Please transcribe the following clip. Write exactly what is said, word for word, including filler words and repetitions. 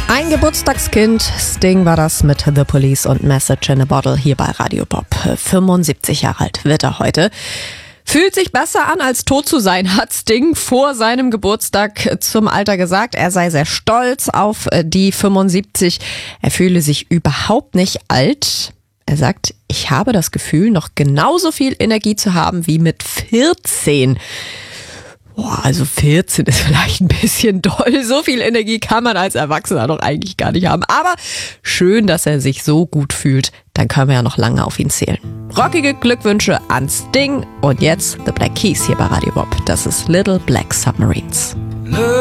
Ein Geburtstagskind, Sting war das mit The Police und Message in a Bottle hier bei Radio Bob. fünfundsiebzig Jahre alt wird er heute. Fühlt sich besser an, als tot zu sein, hat Sting vor seinem Geburtstag zum Alter gesagt. Er sei sehr stolz auf die fünfundsiebzig. Er fühle sich überhaupt nicht alt. Er sagt, ich habe das Gefühl, noch genauso viel Energie zu haben wie mit vierzehn. Boah, also vierzehn ist vielleicht ein bisschen doll. So viel Energie kann man als Erwachsener doch eigentlich gar nicht haben. Aber schön, dass er sich so gut fühlt. Dann können wir ja noch lange auf ihn zählen. Rockige Glückwünsche an Sting. Und jetzt The Black Keys hier bei Radio Bob. Das ist Little Black Submarines.